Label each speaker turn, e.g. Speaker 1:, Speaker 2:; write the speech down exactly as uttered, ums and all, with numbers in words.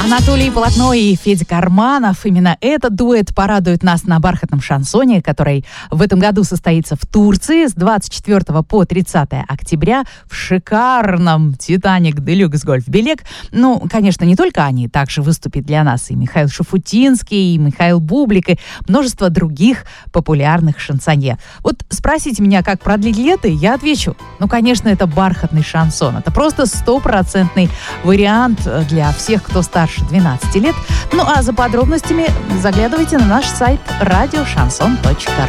Speaker 1: Анатолий Полотно и Федя Карманов. Именно этот дуэт порадует нас на бархатном шансоне, который в этом году состоится в Турции с двадцать четвёртого по тридцатое октября в шикарном «Титаник Делюкс Гольф Белек». Ну, конечно, не только они. Также выступит для нас и Михаил Шуфутинский, и Михаил Бублик, и множество других популярных шансонье. Вот спросите меня, как продлить лето, я отвечу. Ну, конечно, это бархатный шансон. Это просто стопроцентный вариант для всех, кто старше двенадцати лет. Ну а за подробностями заглядывайте на наш сайт радио шансон точка ру.